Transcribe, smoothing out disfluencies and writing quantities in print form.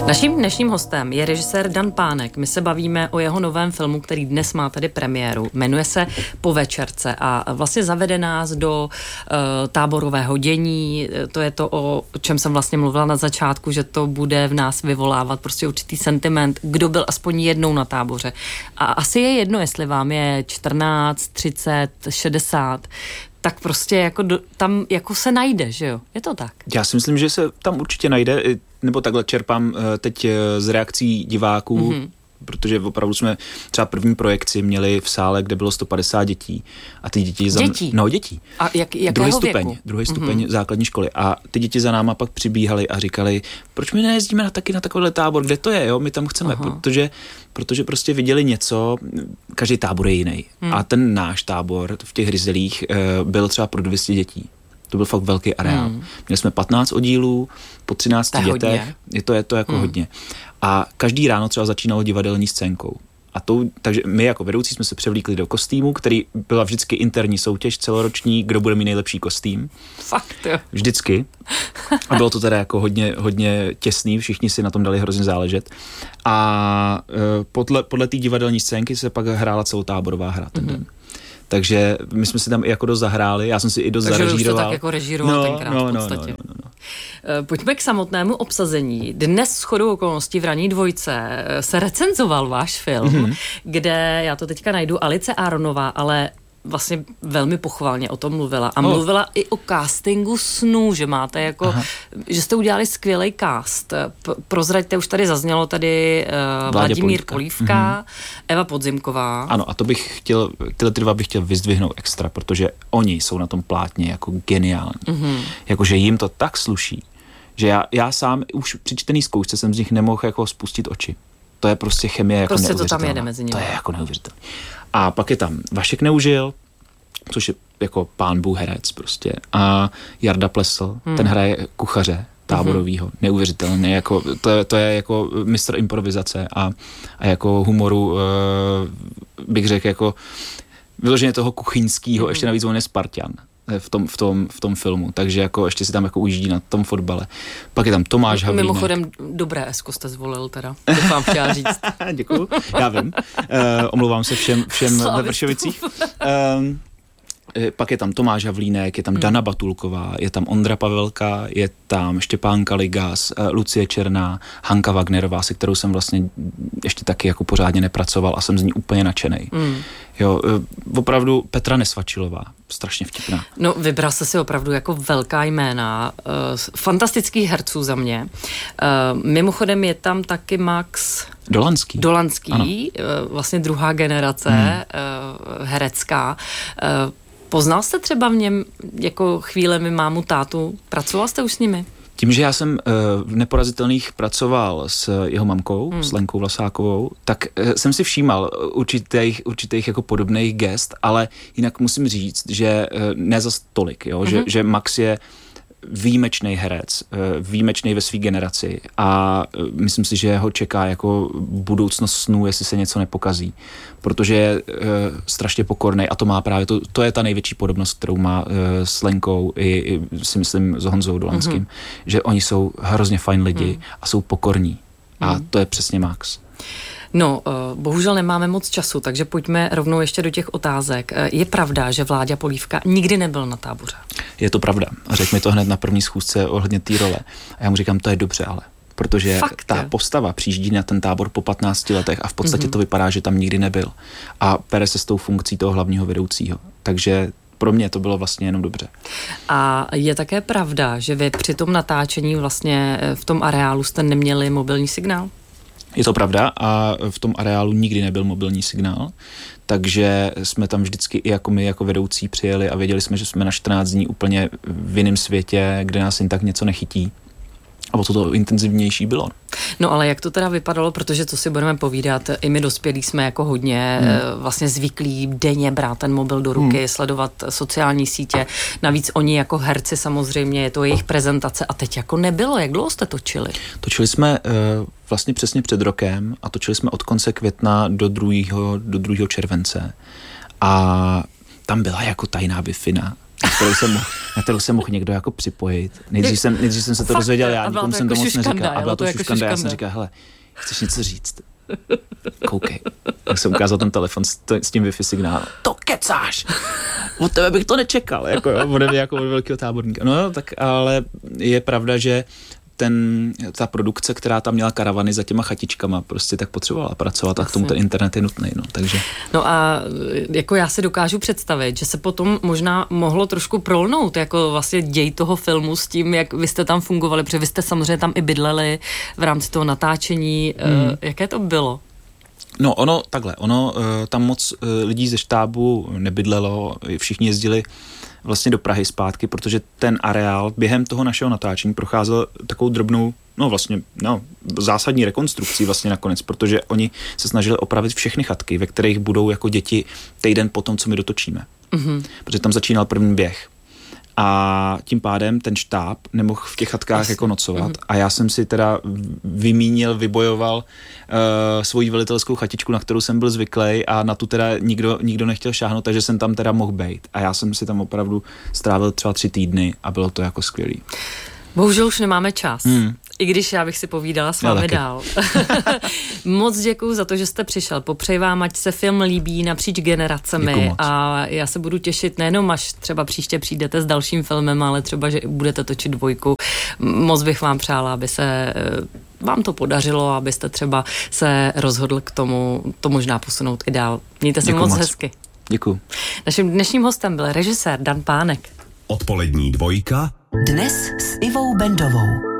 Naším dnešním hostem je režisér Dan Pánek. My se bavíme o jeho novém filmu, který dnes má tady premiéru. Jmenuje se Po večerce a vlastně zavede nás do táborového dění. To je to, o čem jsem vlastně mluvila na začátku, že to bude v nás vyvolávat prostě určitý sentiment, kdo byl aspoň jednou na táboře. A asi je jedno, jestli vám je 14, 30, 60, tak prostě jako tam jako se najde, že jo? Je to tak? Já si myslím, že se tam určitě najde, nebo takhle čerpám teď z reakcí diváků, protože opravdu jsme třeba první projekci měli v sále, kde bylo 150 dětí. A ty děti... Dětí. A jakého věku? Druhý stupeň základní školy. A ty děti za náma pak přibíhaly a říkali, proč my nejezdíme taky na takovýhle tábor, kde to je, jo? My tam chceme, protože prostě viděli něco, každý tábor je jiný. A ten náš tábor v těch Ryzelích byl třeba pro 200 dětí. To byl fakt velký areál. Měli jsme 15 oddílů po 13 dětech. Je to jako hodně. A každý ráno třeba začínalo divadelní scénkou. Takže my jako vedoucí jsme se převlíkli do kostýmu, který byla vždycky interní soutěž celoroční, kdo bude mít nejlepší kostým. Fakt, jo. Vždycky. A bylo to teda jako hodně těsný, všichni si na tom dali hrozně záležet. A podle té divadelní scénky se pak hrála celotáborová hra ten den. Takže my jsme si tam i jako dost zahráli, já jsem si i dost zarežíroval. Takže už to tak jako režíroval tenkrát v podstatě. Pojďme k samotnému obsazení. Dnes shodou okolností v Ranní dvojce se recenzoval váš film, kde, já to teďka najdu, Alice Aronová, ale vlastně velmi pochvalně o tom mluvila. A mluvila i o castingu snů, že máte jako, že jste udělali skvělej cast. Prozraďte, už tady zaznělo tady Vladimír Polívka, Eva Podzimková. Ano, a to bych chtěl, tyhle dva bych chtěl vyzdvihnout extra, protože oni jsou na tom plátně jako geniální. Jakože jim to tak sluší, že já sám už při čtený zkoušce jsem z nich nemohl jako spustit oči. To je prostě chemie jako prostě neuvěřitelná. To tam jede mezi nimi. To je jako neuvěřitelné. A pak je tam Vašek Neužil, což je jako pán bůh herec prostě. A Jarda Plesl, ten hraje kuchaře táborovýho, neuvěřitelně. Jako, to je jako mistr improvizace a jako humoru, bych řekl, jako vyloženě toho kuchyňského, ještě navíc on je Spartan v tom filmu, takže jako ještě si tam jako ujíždí na tom fotbale. Pak je tam Tomáš Havlínek. Mimochodem dobré esko jste zvolil teda, doufám chtěla říct. Děkuju, já vím. Omlouvám se všem ve Vršovicích. Pak je tam Tomáš Havlínek, je tam Dana Batulková, je tam Ondra Pavelka, je tam Štěpán Kaligas, Lucie Černá, Hanka Wagnerová, se kterou jsem vlastně ještě taky jako pořádně nepracoval a jsem z ní úplně nadšenej. Jo, opravdu Petra Nesvačilová, strašně vtipná. No, vybral jste si opravdu jako velká jména, fantastických herců za mě. Mimochodem je tam taky Max Dolanský, vlastně druhá generace herecká. Poznal jste třeba v něm jako chvílemi mámu, tátu? Pracoval jste už s nimi? Tím, že já jsem v Neporazitelných pracoval s jeho mamkou, s Lenkou Vlasákovou, tak jsem si všímal určitých jako podobných gest, ale jinak musím říct, že ne zas tolik, jo? Že Max je výjimečný herec, výjimečný ve své generaci a myslím si, že ho čeká jako budoucnost snů, jestli se něco nepokazí, protože je strašně pokorný a to má právě, to je ta největší podobnost, kterou má s Lenkou i si myslím s Honzou Dolanským, že oni jsou hrozně fajn lidi a jsou pokorní a to je přesně Max. No, bohužel nemáme moc času, takže pojďme rovnou ještě do těch otázek. Je pravda, že Vláďa Polívka nikdy nebyl na táboře? Je to pravda. A řekl mi to hned na první schůzce ohledně té role. A já mu říkám, to je dobře, ale. Protože ta postava přijíždí na ten tábor po 15 letech a v podstatě to vypadá, že tam nikdy nebyl. A pere se s tou funkcí toho hlavního vedoucího. Takže pro mě to bylo vlastně jenom dobře. A je také pravda, že vy při tom natáčení vlastně v tom areálu jste neměli mobilní signál? Je to pravda a v tom areálu nikdy nebyl mobilní signál, takže jsme tam vždycky i jako my jako vedoucí přijeli a věděli jsme, že jsme na 14 dní úplně v jiném světě, kde nás jen tak něco nechytí. A o to intenzivnější bylo. No ale jak to teda vypadalo, protože co si budeme povídat, i my dospělí jsme jako hodně vlastně zvyklí denně brát ten mobil do ruky, sledovat sociální sítě. Navíc oni jako herci samozřejmě, je to jejich prezentace a teď jako nebylo. Jak dlouho jste točili? Točili jsme vlastně přesně před rokem a točili jsme od konce května do 2. července. A tam byla jako tajná bifina, kterou jsem na kterou se mohl někdo jako připojit. Nejdřív jsem se to dozvěděl, já nikomu jsem to moc neříkal. A byla to šuškanda, já jsem říkal, hele, chceš něco říct? Koukej. Tak jsem ukázal ten telefon s tím Wi-Fi signálem. To kecáš! Od tebe bych to nečekal, jako ode mě jako od velkého táborníka. No tak ale je pravda, že ta produkce, která tam měla karavany za těma chatičkama, prostě tak potřebovala pracovat a k tomu ten internet je nutný, no, takže. No a jako já si dokážu představit, že se potom možná mohlo trošku prolnout jako vlastně děj toho filmu s tím, jak vy jste tam fungovali, protože vy jste samozřejmě tam i bydleli v rámci toho natáčení. Jaké to bylo? No ono tam moc lidí ze štábu nebydlelo, všichni jezdili vlastně do Prahy zpátky, protože ten areál během toho našeho natáčení procházel takovou drobnou, zásadní rekonstrukcí vlastně nakonec, protože oni se snažili opravit všechny chatky, ve kterých budou jako děti týden potom, co my dotočíme. Mm-hmm. Protože tam začínal první běh. A tím pádem ten štáb nemohl v těch chatkách jako nocovat a já jsem si teda vybojoval svoji velitelskou chatičku, na kterou jsem byl zvyklý a na tu teda nikdo nechtěl šáhnout, takže jsem tam teda mohl bejt. A já jsem si tam opravdu strávil třeba 3 týdny a bylo to jako skvělý. Bohužel už nemáme čas. I když já bych si povídala s vámi dál. Moc děkuju za to, že jste přišel. Popřeji vám, ať se film líbí napříč generacemi a já se budu těšit nejenom, až třeba příště přijdete s dalším filmem, ale třeba, že budete točit 2. Moc bych vám přála, aby se vám to podařilo, abyste třeba se rozhodl k tomu to možná posunout i dál. Mějte se moc hezky. Děkuju. Naším dnešním hostem byl režisér Dan Pánek. Odpolední 2. Dnes s Ivou Bendovou.